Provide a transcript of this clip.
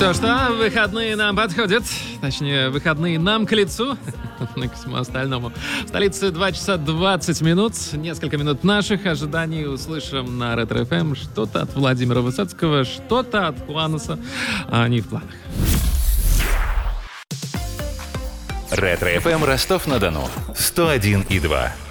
Что, выходные нам подходят. Точнее, выходные нам к лицу. Ко всему остальному. В столице 2 часа 20 минут. Несколько минут наших ожиданий услышим на Ретро-ФМ что-то от Владимира Высоцкого, что-то от Хуануса. А они в планах. Ретро-ФМ Ростов-на-Дону. 101,2.